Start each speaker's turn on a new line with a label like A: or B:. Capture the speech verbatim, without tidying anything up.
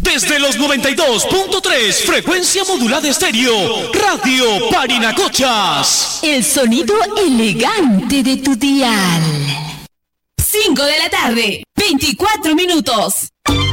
A: Desde los noventa y dos punto tres, frecuencia modulada estéreo, Radio Parinacochas.
B: El sonido elegante de tu dial. cinco de la tarde, veinticuatro minutos.